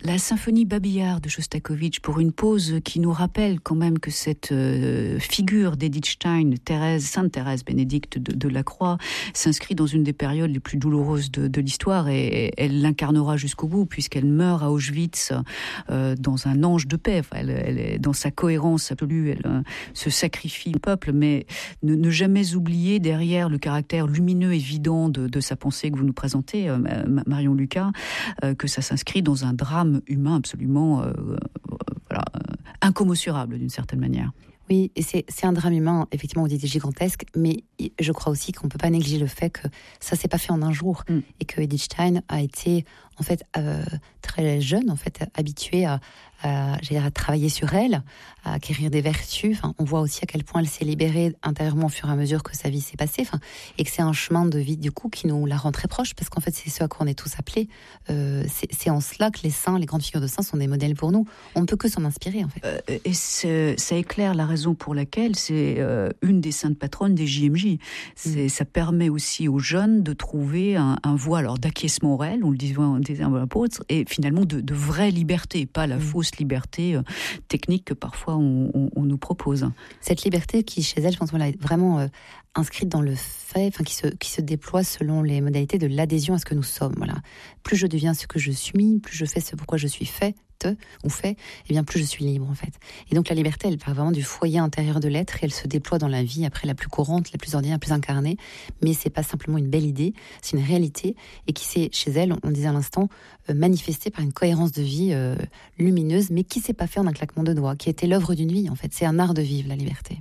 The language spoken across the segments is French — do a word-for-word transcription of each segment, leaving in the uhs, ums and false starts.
la symphonie Babillard de Shostakovich, pour une pause qui nous rappelle quand même que cette euh, figure d'Edith Stein, Thérèse, Sainte Thérèse Bénédicte de, de la Croix, s'inscrit dans une des périodes les plus douloureuses de, de l'histoire, et elle l'incarnera jusqu'au bout, puisqu'elle meurt à Auschwitz euh, dans un ange de paix. Enfin, elle, elle est dans sa cohérence absolue, elle euh, se sacrifie au peuple, mais ne, ne jamais oublier derrière le caractère lumineux, évident de, de sa pensée que vous nous présentez, euh, Marion Lucas, euh, que ça s'inscrit dans un drame humain absolument euh, euh, voilà, euh, incommensurable d'une certaine manière. Oui, et c'est, c'est un drame humain, effectivement, vous dites gigantesque, mais je crois aussi qu'on ne peut pas négliger le fait que ça ne s'est pas fait en un jour, mm. et que Edith Stein a été, en fait, euh, très jeune, en fait, habituée à, à, j'allais dire, à travailler sur elle, à acquérir des vertus. Enfin, on voit aussi à quel point elle s'est libérée intérieurement au fur et à mesure que sa vie s'est passée, enfin, et que c'est un chemin de vie, du coup, qui nous la rend très proche, parce qu'en fait, c'est ce à quoi on est tous appelés. Euh, c'est, c'est en cela que les saints, les grandes figures de saints sont des modèles pour nous. On ne peut que s'en inspirer, en fait. Euh, et ça éclaire la raison pour laquelle c'est euh, une des saintes patronnes des J M J. C'est, mmh. Ça permet aussi aux jeunes de trouver un, un voie alors, d'acquiescement réel, on le disait en disant l'apôtre, et finalement de, de vraie liberté, pas la mmh. fausse liberté euh, technique que parfois on, on, on nous propose. Cette liberté qui, chez elle, je pense qu'on l'a vraiment euh, inscrite dans le fait, enfin, qui se, qui se déploie selon les modalités de l'adhésion à ce que nous sommes. Voilà. Plus je deviens ce que je suis, plus je fais ce pourquoi je suis fait, ou fait, et bien plus je suis libre en fait. Et donc la liberté, elle part vraiment du foyer intérieur de l'être et elle se déploie dans la vie après la plus courante, la plus ordinaire, la plus incarnée. Mais c'est pas simplement une belle idée, c'est une réalité et qui s'est chez elle, on disait à l'instant, euh, manifestée par une cohérence de vie euh, lumineuse, mais qui s'est pas fait en un claquement de doigts, qui était l'œuvre d'une vie en fait. C'est un art de vivre la liberté.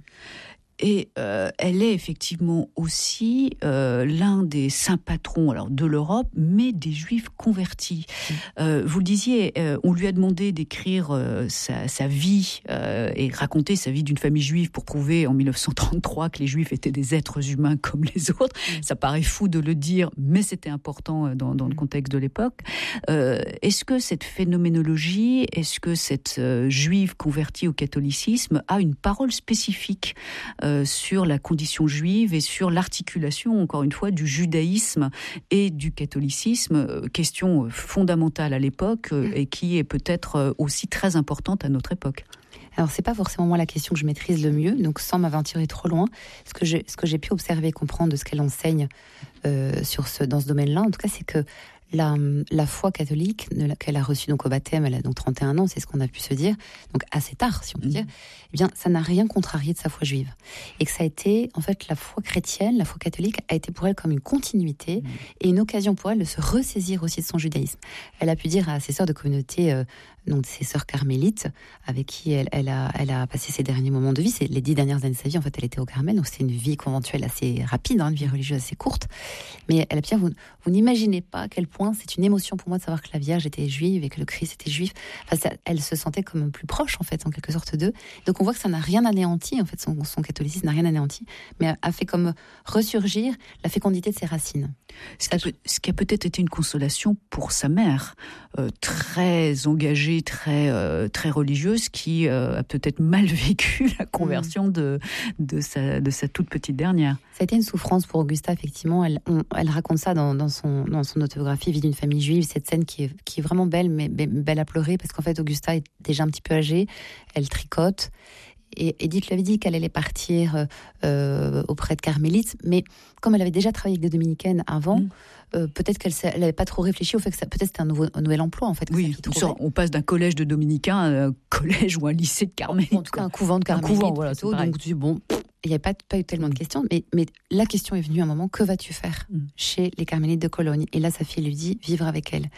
Et euh, elle est effectivement aussi euh, l'un des saints patrons alors, de l'Europe, mais des Juifs convertis. Mmh. Euh, vous le disiez, euh, on lui a demandé d'écrire euh, sa, sa vie euh, et raconter sa vie d'une famille juive pour prouver en dix-neuf cent trente-trois que les Juifs étaient des êtres humains comme les autres. Mmh. Ça paraît fou de le dire, mais c'était important dans, dans le contexte de l'époque. Euh, est-ce que cette phénoménologie, est-ce que cette euh, Juive convertie au catholicisme a une parole spécifique Euh, sur la condition juive et sur l'articulation, encore une fois, du judaïsme et du catholicisme, euh, question fondamentale à l'époque euh, et qui est peut-être euh, aussi très importante à notre époque. Alors, c'est pas forcément moi la question que je maîtrise le mieux, donc sans m'aventurer trop loin, ce que j'ai, ce que j'ai pu observer et comprendre de ce qu'elle enseigne euh, sur ce, dans ce domaine-là, en tout cas, c'est que La, la foi catholique qu'elle a reçue donc au baptême, elle a donc trente et un ans, c'est ce qu'on a pu se dire, donc assez tard si on peut dire, eh bien ça n'a rien contrarié de sa foi juive. Et que ça a été, en fait, la foi chrétienne, la foi catholique a été pour elle comme une continuité mmh. et une occasion pour elle de se ressaisir aussi de son judaïsme. Elle a pu dire à ses sœurs de communauté, euh, donc ses sœurs carmélites, avec qui elle, elle, a, elle a passé ses derniers moments de vie, c'est les dix dernières années de sa vie, en fait elle était au Carmel, donc c'était une vie conventuelle assez rapide, hein, une vie religieuse assez courte, mais elle a pu dire, vous, vous n'imaginez pas à quel point c'est une émotion pour moi de savoir que la Vierge était juive et que le Christ était juif. Enfin, ça, elle se sentait comme plus proche, en fait, en quelque sorte d'eux. Donc on voit que ça n'a rien anéanti, en fait, son, son catholicisme n'a rien anéanti, mais a, a fait comme ressurgir la fécondité de ses racines. Ce qui, a, ce qui a peut-être été une consolation pour sa mère, euh, très engagée, très, euh, très religieuse, qui euh, a peut-être mal vécu la conversion mmh. de, de, sa, de sa toute petite dernière. Ça a été une souffrance pour Augusta, effectivement. Elle, on, elle raconte ça dans, dans, son, dans son autobiographie, Vie d'une famille juive, cette scène qui est, qui est vraiment belle, mais belle à pleurer, parce qu'en fait, Augusta est déjà un petit peu âgée, elle tricote, et Edith lui avait dit qu'elle allait partir euh, auprès de carmélites, mais comme elle avait déjà travaillé avec des dominicaines avant, mmh. euh, peut-être qu'elle n'avait pas trop réfléchi au fait que ça, peut-être c'était un, nouveau, un nouvel emploi, en fait. Oui, sort, on passe d'un collège de dominicains à un collège ou un lycée de carmélites. En tout cas, un couvent de carmélites. Un couvent, voilà, plutôt, donc tu dis, bon, il n'y a pas, pas eu tellement de questions, mais, mais la question est venue à un moment, que vas-tu faire mmh. chez les carmélites de Cologne ? Et là, sa fille lui dit, vivre avec elle.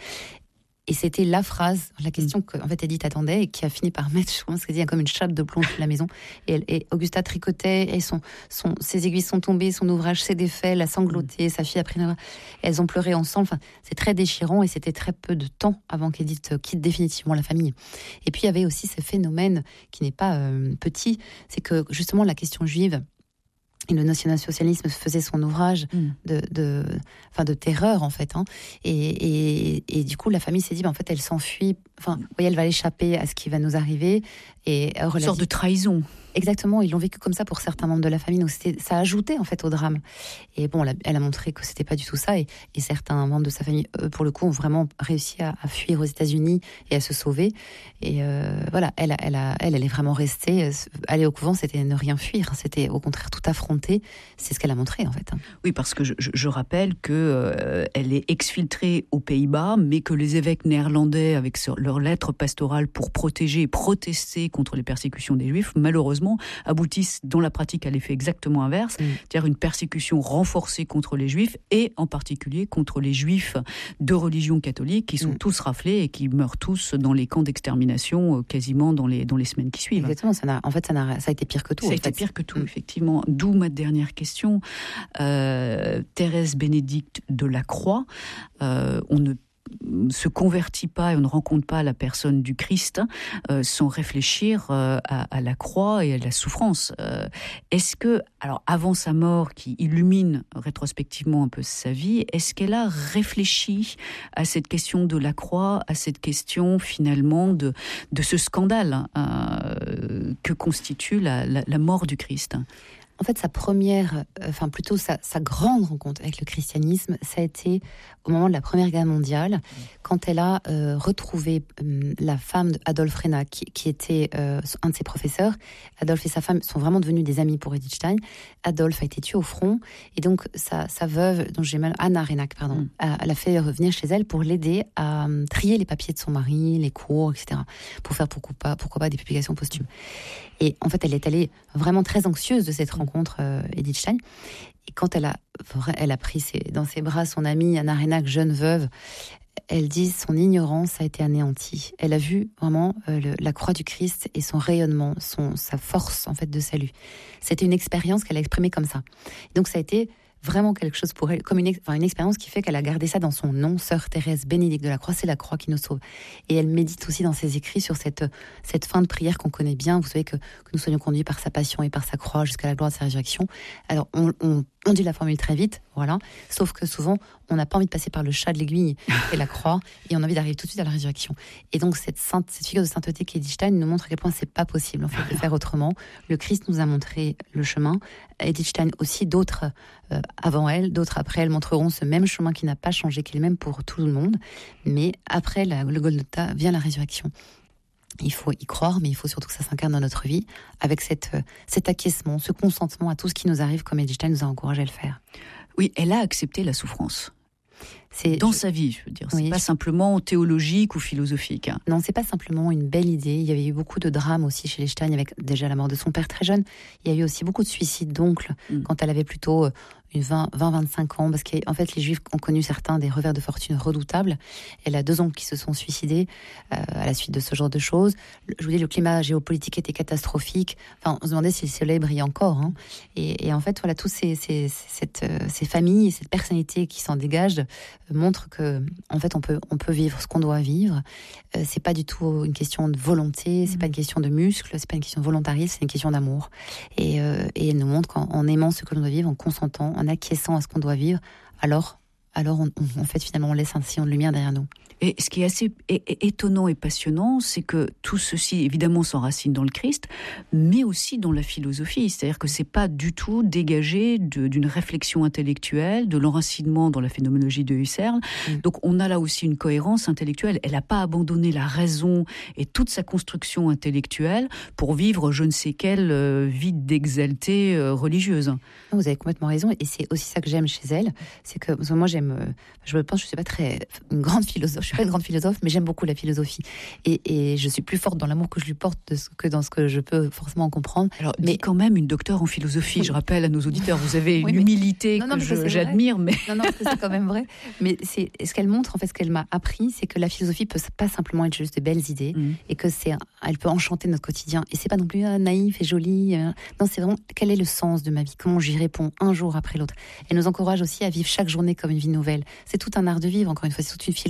Et c'était la phrase, la question que en fait Edith attendait et qui a fini par mettre, je pense qu'il y a comme une chape de plomb sur la maison. Et, elle, et Augusta tricotait, et son, son, ses aiguilles sont tombées, son ouvrage s'est défait, elle a sangloté, mmh. sa fille a pris la... Elles ont pleuré ensemble. Enfin, c'est très déchirant et c'était très peu de temps avant qu'Edith quitte définitivement la famille. Et puis il y avait aussi ce phénomène qui n'est pas euh, petit, c'est que justement la question juive, et le national-socialisme faisait son ouvrage mmh. de, de, enfin de terreur, en fait. Hein. Et, et, et du coup, la famille s'est dit, bah, en fait, elle s'enfuit. Enfin, vous voyez, elle va échapper à ce qui va nous arriver. Et une sorte de trahison. Exactement, ils l'ont vécu comme ça pour certains membres de la famille, donc c'était, ça a ajouté en fait au drame. Et bon, elle a, elle a montré que c'était pas du tout ça, et, et certains membres de sa famille, eux, pour le coup, ont vraiment réussi à, à fuir aux États-Unis et à se sauver. Et euh, voilà, elle, elle, a, elle, elle est vraiment restée. Aller au couvent, c'était ne rien fuir, c'était au contraire tout affronter. C'est ce qu'elle a montré en fait. Oui, parce que je, je, je rappelle que euh, elle est exfiltrée aux Pays-Bas, mais que les évêques néerlandais, avec leurs lettres pastorales pour protéger et protester contre les persécutions des Juifs, malheureusement aboutissent dans la pratique à l'effet exactement inverse, mmh. c'est-à-dire une persécution renforcée contre les Juifs et en particulier contre les Juifs de religion catholique qui sont mmh. tous raflés et qui meurent tous dans les camps d'extermination quasiment dans les, dans les semaines qui suivent. Exactement, ça n'a, en fait ça, n'a, ça a été pire que tout. Ça a en été fait. pire que tout, mmh. effectivement. D'où ma dernière question. Euh, Thérèse Bénédicte de la Croix, euh, on ne se convertit pas et on ne rencontre pas la personne du Christ euh, sans réfléchir euh, à, à la croix et à la souffrance. Euh, est-ce que, alors avant sa mort qui illumine rétrospectivement un peu sa vie, est-ce qu'elle a réfléchi à cette question de la croix, à cette question finalement de, de ce scandale euh, que constitue la, la, la mort du Christ ? En fait, sa première, enfin plutôt sa, sa grande rencontre avec le christianisme, ça a été au moment de la Première Guerre mondiale, quand elle a euh, retrouvé euh, la femme d'Adolf Rena, qui, qui était euh, un de ses professeurs. Adolf et sa femme sont vraiment devenus des amis pour Edith Stein. Adolf a été tué au front, et donc sa, sa veuve, dont j'ai mal, Anna Renak, pardon, mm. a, l'a fait revenir chez elle pour l'aider à um, trier les papiers de son mari, les cours, et cetera, pour faire pourquoi pas, pourquoi pas des publications posthumes. Et en fait, elle est allée vraiment très anxieuse de cette rencontre, euh, Edith Stein. Et quand elle a, elle a pris ses, dans ses bras son amie Anna Renak, jeune veuve, elle dit son ignorance a été anéantie. Elle a vu vraiment euh, le, la croix du Christ et son rayonnement, son, sa force en fait de salut. C'était une expérience qu'elle a exprimée comme ça. Donc ça a été vraiment quelque chose pour elle, comme une, enfin, une expérience qui fait qu'elle a gardé ça dans son nom, Sœur Thérèse Bénédicte de la Croix, c'est la croix qui nous sauve. Et elle médite aussi dans ses écrits sur cette, cette fin de prière qu'on connaît bien. Vous savez que, que nous soyons conduits par sa passion et par sa croix jusqu'à la gloire de sa résurrection. Alors on, on, on dit la formule très vite, voilà. Sauf que souvent, on n'a pas envie de passer par le chat de l'aiguille et la croix, et on a envie d'arriver tout de suite à la résurrection. Et donc cette, sainte, cette figure de sainteté qu'Edith Stein nous montre à quel point c'est pas possible. On peut le faire autrement. Le Christ nous a montré le chemin. Edith Stein aussi, d'autres euh, avant elle, d'autres après elle montreront ce même chemin qui n'a pas changé, qui est le même pour tout le monde. Mais après la, le Golgotha vient la résurrection. Il faut y croire, mais il faut surtout que ça s'incarne dans notre vie, avec cette, euh, cet acquiescement, ce consentement à tout ce qui nous arrive, comme Edith Stein nous a encouragé à le faire. Oui, elle a accepté la souffrance. C'est dans je... sa vie, je veux dire. C'est oui, pas je... simplement théologique ou philosophique. Hein. Non, c'est pas simplement une belle idée. Il y avait eu beaucoup de drames aussi chez les Stein, avec déjà la mort de son père très jeune. Il y a eu aussi beaucoup de suicides d'oncles, mm. quand elle avait plutôt une vingt à vingt-cinq ans, parce qu'en fait, les Juifs ont connu certains des revers de fortune redoutables. Elle a deux oncles qui se sont suicidés euh, à la suite de ce genre de choses. Je vous dis, le climat géopolitique était catastrophique. Enfin, on se demandait si le soleil brillait encore. Hein. Et, et en fait, voilà, toutes ces, ces, cette, euh, ces familles et cette personnalité qui s'en dégagent euh, montrent que, en fait, on peut, on peut vivre ce qu'on doit vivre. Euh, c'est pas du tout une question de volonté, c'est mmh. pas une question de muscle, c'est pas une question de volontarisme, c'est une question d'amour. Et, euh, et elle nous montre qu'en en aimant ce que l'on doit vivre, en consentant, en acquiesçant à ce qu'on doit vivre, alors, alors on, on, en fait, finalement, on laisse un sillon de lumière derrière nous. Et ce qui est assez étonnant et passionnant, c'est que tout ceci, évidemment, s'enracine dans le Christ, mais aussi dans la philosophie. C'est-à-dire que c'est pas du tout dégagé de, d'une réflexion intellectuelle, de l'enracinement dans la phénoménologie de Husserl. Mmh. Donc, on a là aussi une cohérence intellectuelle. Elle n'a pas abandonné la raison et toute sa construction intellectuelle pour vivre je ne sais quelle euh, vie d'exaltée euh, religieuse. Vous avez complètement raison. Et c'est aussi ça que j'aime chez elle. C'est que, parce que moi, j'aime, je pense, je ne suis pas très, une grande philosophe. Je suis pas une grande philosophe, mais j'aime beaucoup la philosophie. Et, et je suis plus forte dans l'amour que je lui porte de ce, que dans ce que je peux forcément en comprendre. Alors, mais quand même une docteure en philosophie. Je rappelle à nos auditeurs, vous avez une oui, mais... humilité non, non, que je, j'admire. Mais... Non, non, c'est quand même vrai. Mais c'est, ce qu'elle montre, en fait, ce qu'elle m'a appris, c'est que la philosophie peut pas simplement être juste de belles idées, mmh. et que c'est, elle peut enchanter notre quotidien. Et c'est pas non plus ah, naïf et joli. Euh, non, c'est vraiment quel est le sens de ma vie, comment j'y réponds un jour après l'autre. Elle nous encourage aussi à vivre chaque journée comme une vie nouvelle. C'est tout un art de vivre. Encore une fois, c'est toute une philosophie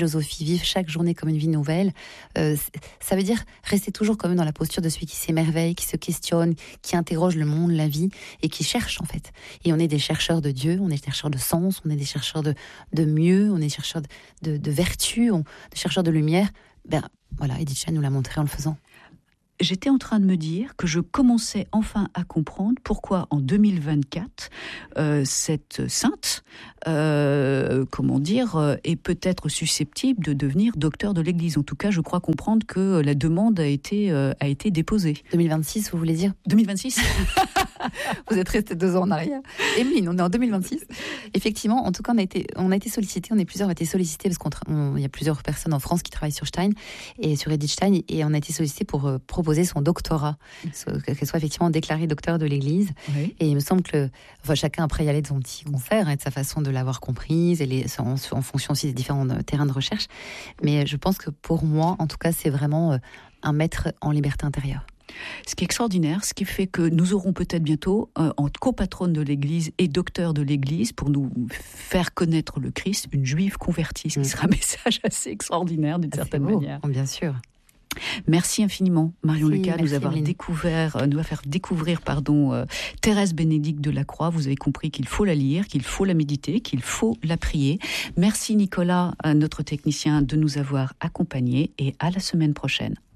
vivre chaque journée comme une vie nouvelle. Euh, ça veut dire rester toujours quand même dans la posture de celui qui s'émerveille, qui se questionne, qui interroge le monde, la vie, et qui cherche en fait. Et on est des chercheurs de Dieu, on est des chercheurs de sens, on est des chercheurs de, de mieux, on est des chercheurs de, de, de vertu, on, des chercheurs de lumière. Ben voilà, Edith Stein nous l'a montré en le faisant. J'étais en train de me dire que je commençais enfin à comprendre pourquoi en deux mille vingt-quatre, euh, cette sainte, euh, comment dire, euh, est peut-être susceptible de devenir docteur de l'Église. En tout cas, je crois comprendre que la demande a été, euh, a été déposée. deux mille vingt-six, vous voulez dire ? deux mille vingt-six Vous êtes resté deux ans en arrière. Emeline, on est en deux mille vingt-six. Effectivement, en tout cas, on a été, on a été sollicités, on est plusieurs, on a été sollicités parce qu'il y a plusieurs personnes en France qui travaillent sur Stein et sur Edith Stein, et on a été sollicités pour euh, proposer son doctorat, qu'elle soit effectivement déclarée docteur de l'Église. Oui. Et il me semble que enfin, chacun après y allait de son petit concert et hein, de sa façon de l'avoir comprise, et les, en, en fonction aussi des différents terrains de recherche. Mais je pense que pour moi, en tout cas, c'est vraiment euh, un maître en liberté intérieure. Ce qui est extraordinaire, ce qui fait que nous aurons peut-être bientôt, euh, en copatronne de l'Église et docteur de l'Église, pour nous faire connaître le Christ, une juive convertie, ce qui mmh. sera un message assez extraordinaire d'une assez certaine beau, manière. Bien sûr. Merci infiniment, Marion si, Lucas, de nous avoir découvert, euh, nous faire découvrir pardon, euh, Thérèse Bénédicte de la Croix. Vous avez compris qu'il faut la lire, qu'il faut la méditer, qu'il faut la prier. Merci Nicolas, notre technicien, de nous avoir accompagnés, et à la semaine prochaine.